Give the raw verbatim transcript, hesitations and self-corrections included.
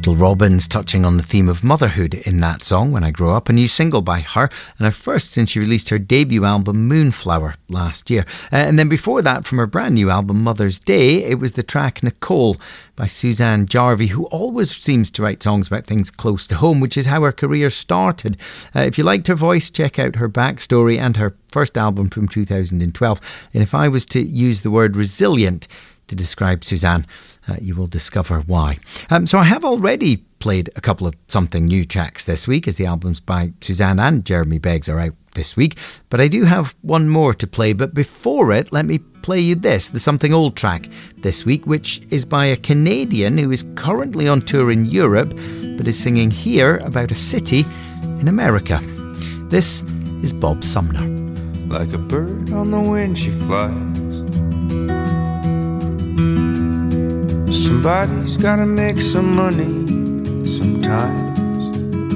Crystal Robbins touching on the theme of motherhood in that song, When I Grow Up, a new single by her, and her first since she released her debut album Moonflower last year. Uh, and then before that, from her brand new album Mother's Day, it was the track Nicole by Suzanne Jarvie, who always seems to write songs about things close to home, which is how her career started. Uh, if you liked her voice, check out her backstory and her first album from two thousand twelve. And if I was to use the word resilient to describe Suzanne, uh, you will discover why. Um, so I have already played a couple of something new tracks this week, as the albums by Suzanne and Jeremy Beggs are out this week, but I do have one more to play. But before it, let me play you this, the Something Old track this week, which is by a Canadian who is currently on tour in Europe but is singing here about a city in America. This is Bob Sumner. Like a bird on the wind she flies, somebody's gotta make some money sometime.